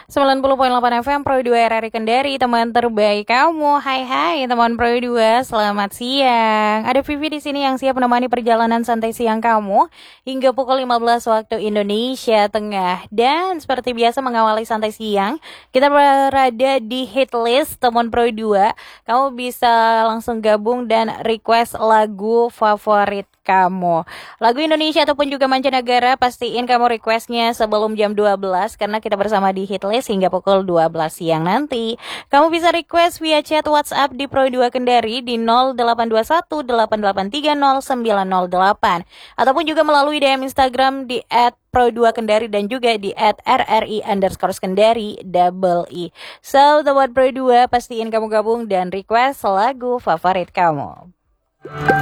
90,8 FM Pro 2 RRI Kendari, teman terbaik kamu. Hai teman Pro 2, selamat siang. Ada Vivi di sini yang siap menemani perjalanan santai siang kamu hingga pukul 15 waktu Indonesia Tengah. Dan seperti biasa mengawali santai siang, kita berada di hit list teman Pro 2. Kamu bisa langsung gabung dan request lagu favorit kamu. Lagu Indonesia ataupun juga mancanegara, pastiin kamu requestnya sebelum jam 12 karena kita bersama di hit list hingga pukul 12 siang nanti. Kamu bisa request via chat WhatsApp di Pro 2 Kendari di 0821 8830908 ataupun juga melalui DM Instagram di @pro2kendari dan juga di @rri_kendari double i. So, teman Pro 2, pastiin kamu gabung dan request lagu favorit kamu.